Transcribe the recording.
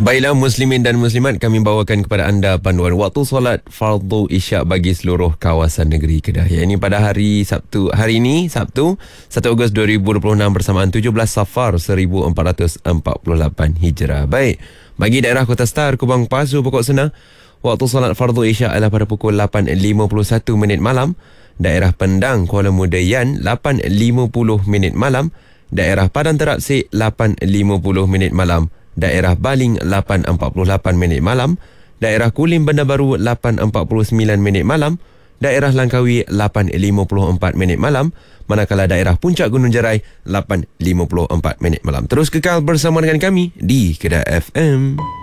Baiklah muslimin dan muslimat, kami bawakan kepada anda panduan waktu solat fardu isyak bagi seluruh kawasan negeri Kedah. Ini pada hari ini Sabtu 1 Ogos 2026 bersamaan 17 Safar 1448 Hijrah. Baik, bagi daerah Kota Star, Kubang Pasu, Pokok Senah, waktu solat fardu isyak adalah pada pukul 8.51 minit malam. Daerah Pendang, Kuala Muda Yan 8.50 minit malam. Daerah Padang Terapsik 8.50 minit malam. Daerah Baling 8.48 minit malam. Daerah Kulim Bandar Baru 8.49 minit malam. Daerah Langkawi 8.54 minit malam. Manakala daerah Puncak Gunung Jerai 8.54 minit malam. Terus kekal bersama dengan kami di Kedah FM.